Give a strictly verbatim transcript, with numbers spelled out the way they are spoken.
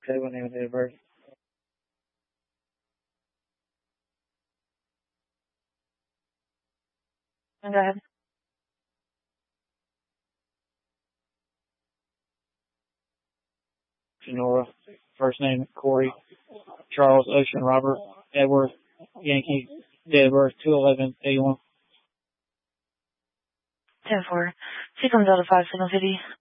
Okay, what name and date of birth? Go ahead. Sonora. First name Corey. Charles Ocean Robert Edward Yankee. Date of birth two eleven eighty one. ten four. Sequence Delta five, Signal City.